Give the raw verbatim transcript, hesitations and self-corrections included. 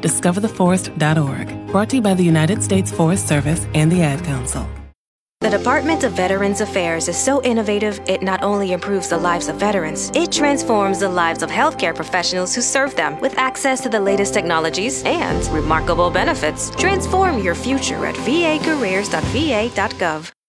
discover the forest dot org. Brought to you by the United States Forest Service and the Ad Council. The Department of Veterans Affairs is so innovative, it not only improves the lives of veterans, it transforms the lives of healthcare professionals who serve them with access to the latest technologies and remarkable benefits. Transform your future at v a careers dot v a dot gov.